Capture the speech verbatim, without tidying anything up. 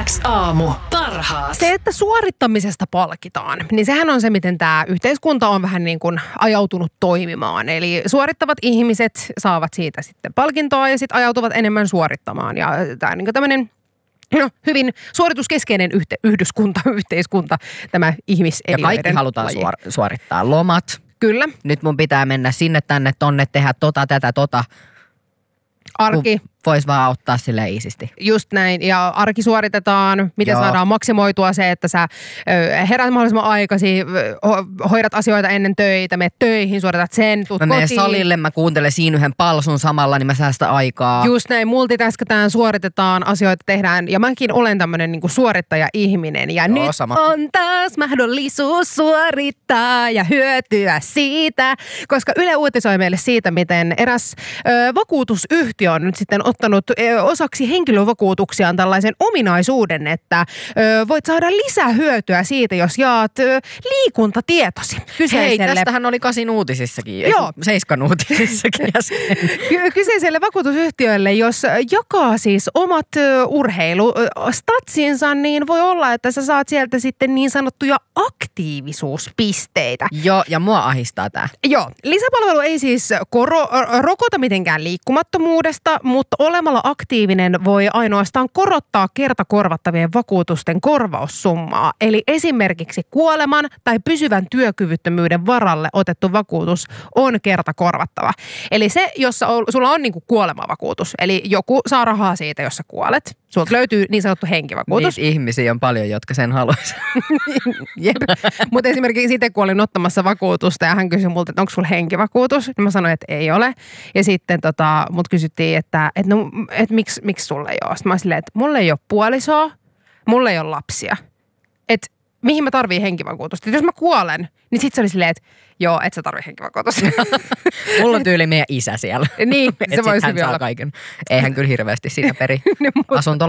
X-aamu. Parhaat. Se, että suorittamisesta palkitaan, niin sehän on se, miten tämä yhteiskunta on vähän niin kuin ajautunut toimimaan. Eli suorittavat ihmiset saavat siitä sitten palkintoa ja sitten ajautuvat enemmän suorittamaan. Ja tämä on niin kuin tämmöinen no, hyvin suorituskeskeinen yhte, yhdyskunta, yhteiskunta, tämä ihmiseliöiden Ja kaikki halutaan suor- suorittaa. Lomat. Kyllä. Nyt mun pitää mennä sinne, tänne, tonne, tehdä tota, tätä, tota. Arki. Voisi vaan ottaa sille iisisti. Just näin. Ja arki suoritetaan. Miten Joo. saadaan maksimoitua se, että sä ö, herät mahdollisimman aikaisin, ho- hoidat asioita ennen töitä, menet töihin, suoritat sen, tuut Mä menen kotiin. salille, mä kuuntelen siinä yhden palsun samalla, niin mä säästän aikaa. Just näin. Multitaskataan, suoritetaan, asioita tehdään. Ja mäkin olen tämmöinen niin kuin suorittaja-ihminen. Ja Joo, nyt sama. on taas mahdollisuus suorittaa ja hyötyä siitä. Koska Yle uutisoi meille siitä, miten eräs ö, vakuutusyhtiö on nyt sitten ottanut ö, osaksi henkilövakuutuksiaan tällaisen ominaisuuden, että ö, voit saada lisää hyötyä siitä, jos jaat ö, liikuntatietosi Hei, kyseiselle. tästähän oli Kasin uutisissakin. Joo. Seiskan uutisissakin. Ky- kyseiselle vakuutusyhtiölle, jos jakaa siis omat ö, urheilustatsinsa, niin voi olla, että sä saat sieltä sitten niin sanottuja aktiivisuuspisteitä. Joo, ja mua ahistaa tää. Joo, lisäpalvelu ei siis koro, rokota mitenkään liikkumattomuudesta, mutta olemalla aktiivinen voi ainoastaan korottaa kertakorvattavien vakuutusten korvaussummaa. Eli esimerkiksi kuoleman tai pysyvän työkyvyttömyyden varalle otettu vakuutus on kertakorvattava. Eli se, jos sulla on niinku kuolemavakuutus, eli joku saa rahaa siitä, jos sä kuolet. Sulta löytyy niin sanottu henkivakuutus. Niitä ihmisiä on paljon, jotka sen haluaisivat. Jep. Mutta esimerkiksi itse, kun olin ottamassa vakuutusta ja hän kysyi multa, että onko sulla henkivakuutus, niin mä sanoin, että ei ole. Ja sitten tota, mut kysyttiin, että et no, et miksi, miksi sulla ei ole. Sitten mä silleen, että mulla ei ole puolisoa, mulla ei ole lapsia. Että mihin mä tarviin henkivakuutusta. Et jos mä kuolen, niin sit se oli silleen, että joo, et sä tarvii henkivakuutusta. Mulla on tyyli meidän isä siellä. Niin, se Et sit voisi hän hyvin saa olla. kaiken. Eihän kyllä hirveästi siitä peri. No, mutta- Asunto